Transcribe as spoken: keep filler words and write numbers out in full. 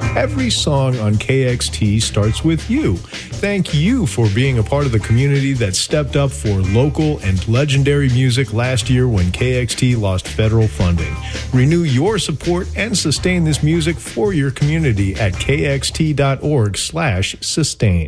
Every song on K X T starts with you. Thank you for being a part of the community that stepped up for local and legendary music last year when K X T lost federal funding. Renew your support and sustain this music for your community at kxt.org slash sustain.